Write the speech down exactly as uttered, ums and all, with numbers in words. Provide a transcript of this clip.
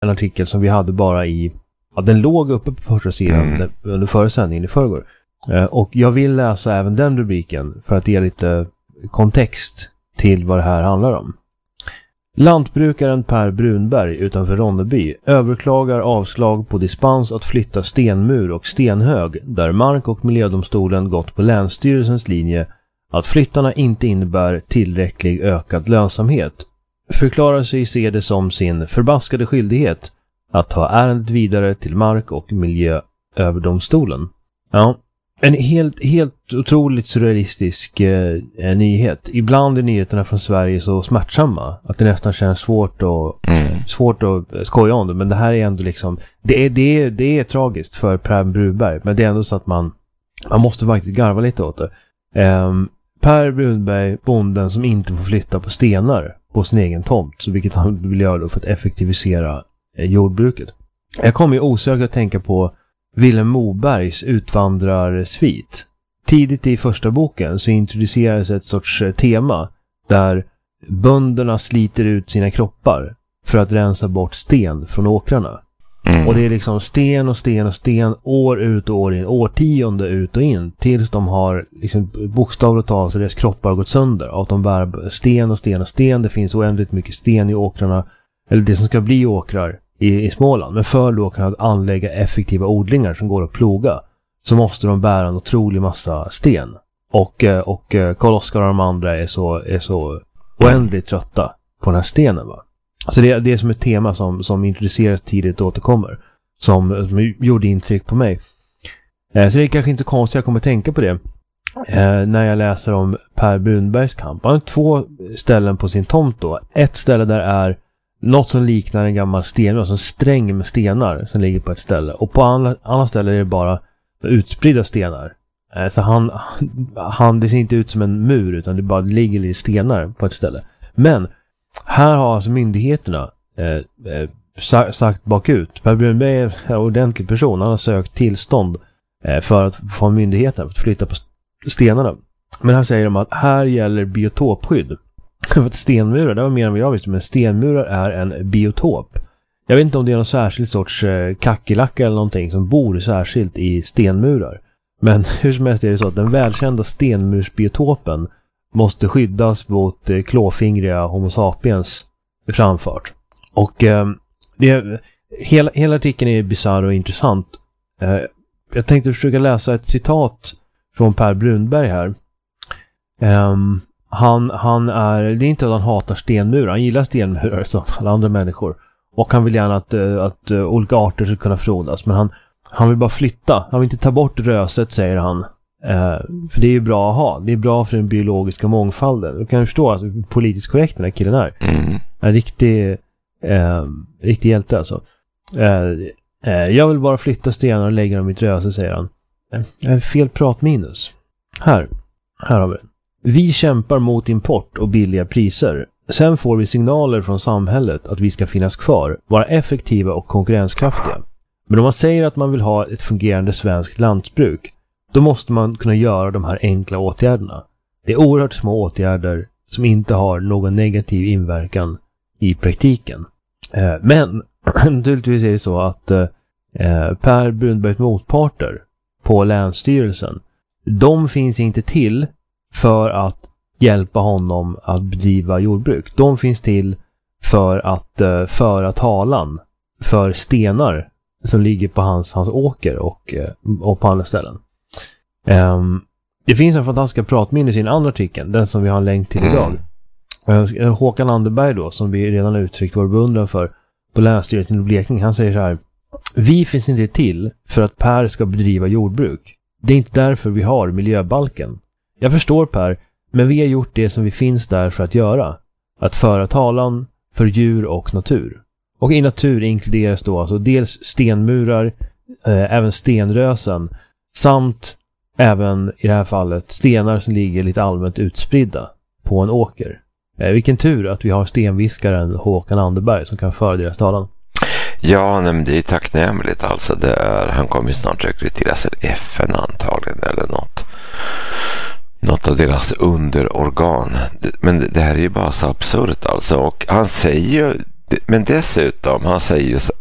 en artikel som vi hade bara i, ja, den låg uppe på första sidan mm. under förra sändningen i förrgår. Eh, och jag vill läsa även den rubriken för att ge lite kontext till vad det här handlar om. Lantbrukaren Per Brunberg utanför Ronneby överklagar avslag på dispens att flytta stenmur och stenhög där Mark- och miljödomstolen gått på länsstyrelsens linje att flyttarna inte innebär tillräcklig ökad lönsamhet, förklarar sig se det som sin förbaskade skyldighet att ta ärendet vidare till Mark- och miljööverdomstolen. Ja, en helt, helt otroligt surrealistisk eh, nyhet. Ibland är nyheterna från Sverige så smärtsamma att det nästan känns svårt att, mm. svårt att skoja om det. Men det här är ändå liksom, det är, det är, det är tragiskt för Per Brunberg, men det är ändå så att man, man måste faktiskt garva lite åt det. Um, Per Brunberg, bonden som inte får flytta på stenar på sin egen tomt, så vilket han vill göra då för att effektivisera eh, jordbruket. Jag kommer ju osökt att tänka på Vilhelm Mobergs utvandrarsvit. Tidigt i första boken så introduceras ett sorts tema där bönderna sliter ut sina kroppar för att rensa bort sten från åkrarna. Mm. Och det är liksom sten och sten och sten år ut och år in, årtionde ut och in tills de har liksom bokstavligt talat så deras kroppar har gått sönder av att de bär sten och sten och sten. Det finns oändligt mycket sten i åkrarna, eller det som ska bli åkrar i, i Småland. Men för då kan anlägga effektiva odlingar som går att ploga så måste de bära en otrolig massa sten. Och, och Karl-Oskar och de andra är så, är så oändligt trötta på den här stenen, va? Så det, det är som ett tema som, som introduceras tidigt och återkommer. Som, som gjorde intryck på mig. Eh, så det är kanske inte konstigt jag kommer tänka på det. Eh, när jag läser om Per Brunbergs kamp. Han har två ställen på sin tomt då. Ett ställe där är något som liknar en gammal sten. Alltså en sträng med stenar som ligger på ett ställe. Och på andra, andra ställen är det bara utspridda stenar. Eh, så han, han, det ser inte ut som en mur utan det bara ligger lite stenar på ett ställe. Men här har alltså myndigheterna eh, eh, sagt bakut. Per Brunberg är en ordentlig person. Han har sökt tillstånd eh, för att få myndigheterna att flytta på stenarna. Men här säger de att här gäller biotopskydd. För att stenmurar, det var mer än vad jag visste, men stenmurar är en biotop. Jag vet inte om det är någon särskild sorts eh, kackerlacka eller någonting som bor särskilt i stenmurar. Men hur som helst är det så att den välkända stenmursbiotopen måste skyddas mot eh, klåfingriga homo sapiens framfart. Och eh, det, hela, hela artikeln är bizarr och intressant. Eh, jag tänkte försöka läsa ett citat från Per Brunberg här. Eh, han, han är, det är inte att han hatar stenmurar. Han gillar stenmurar som alla andra människor. Och han vill gärna att, att, att olika arter ska kunna frodas. Men han, han vill bara flytta. Han vill inte ta bort röset, säger han. Uh, för det är ju bra att ha. Det är bra för den biologiska mångfalden. Du kan förstå att politiskt korrekt den här killen är. Mm. En riktig uh, riktig hjälte alltså. Uh, uh, jag vill bara flytta stenar och lägga dem i mitt röse, säger han. Uh, fel pratminus. Här. Här har vi den. Vi kämpar mot import och billiga priser. Sen får vi signaler från samhället att vi ska finnas kvar, vara effektiva och konkurrenskraftiga. Men om man säger att man vill ha ett fungerande svenskt lantbruk, då måste man kunna göra de här enkla åtgärderna. Det är oerhört små åtgärder som inte har någon negativ inverkan i praktiken. Eh, men naturligtvis är det så att eh, Per Brunbergs motparter på länsstyrelsen, de finns inte till för att hjälpa honom att bedriva jordbruk. De finns till för att eh, föra talan för stenar som ligger på hans, hans åker och, eh, och på andra ställen. Um, det finns en fantastisk pratminne i sin andra artikel, den som vi har en länk till idag. Uh, Håkan Anderberg då, som vi redan har uttryckt vår beundran för på Länsstyrelsen i Blekinge, han säger så här: vi finns inte till för att Per ska bedriva jordbruk. Det är inte därför vi har miljöbalken. Jag förstår Per, men vi har gjort det som vi finns där för att göra. Att föra talan för djur och natur. Och i natur inkluderas då alltså dels stenmurar, eh, även stenrösen, samt även i det här fallet stenar som ligger lite allmänt utspridda på en åker. Eh, vilken tur att vi har stenviskaren Håkan Anderberg som kan föra deras talan. Ja, men det är tacknämligt alltså. Det är, han kommer ju snart rekryteras till F N antagligen eller något. Något av deras underorgan. Men det här är ju bara så absurt alltså. Och han säger ju Men dessutom, han säger ju